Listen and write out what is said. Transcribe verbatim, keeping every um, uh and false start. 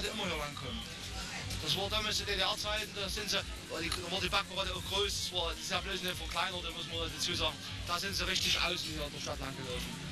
immer hier lang kommen. Das war damals in D D R-Zeiten, da sind sie, da war die Backenrotte auch groß, das war, das ist ja bloß nicht verkleinert, da muss man dazu sagen, da sind sie richtig außen hier in der Stadt lang gelaufen.